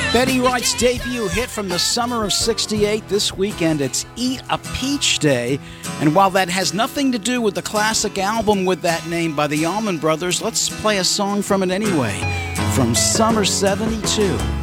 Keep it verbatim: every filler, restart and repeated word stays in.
Betty Wright's debut hit from the summer of sixty-eight. This weekend, it's Eat a Peach Day. And while that has nothing to do with the classic album with that name by the Allman Brothers, let's play a song from it anyway. From Summer seventy-two.